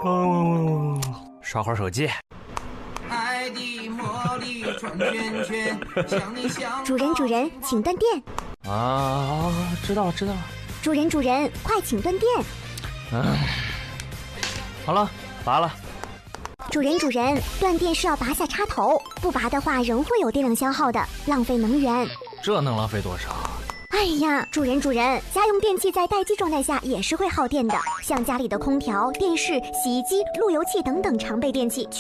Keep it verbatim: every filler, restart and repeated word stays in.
嗯，刷会儿手机。 爱的魔力转圈圈，想你想。 主人主人，请断电。 啊，知道了知道了。 主人主人，快请断电。 嗯，好了，拔了。 主人主人，断电是要拔下插头，不拔的话仍会有电量消耗的，浪费能源。 这能浪费多少？ 哎呀，主人主人，家用电器在待机状态下也是会耗电的，像家里的空调、电视、洗衣机、路由器等等常备电器